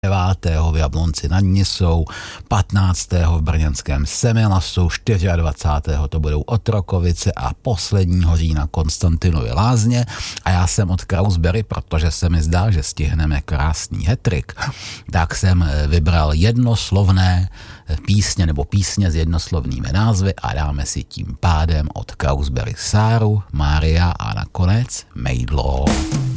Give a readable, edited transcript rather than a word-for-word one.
9. v Jablonci nad Nisou, 15. v brněnském Semilasu, 24. to budou Otrokovice a posledního října Konstantinovy Lázně. A já jsem od Krausberry, protože se mi zdá, že stihneme krásný hetrik, tak jsem vybral jednoslovné písně nebo písně s jednoslovnými názvy a dáme si tím pádem od Krausberry Sáru, Mária a nakonec Mejdlo.